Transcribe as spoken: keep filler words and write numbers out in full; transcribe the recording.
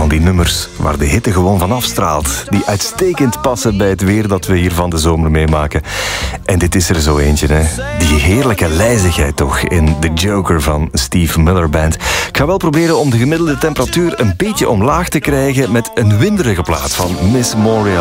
van die nummers waar de hitte gewoon van afstraalt. Die uitstekend passen bij het weer dat we hier van de zomer meemaken. En dit is er zo eentje, hè. Die heerlijke lijzigheid toch in The Joker van Steve Miller Band. Ik ga wel proberen om de gemiddelde temperatuur een beetje omlaag te krijgen met een winderige plaat van Miss Moria.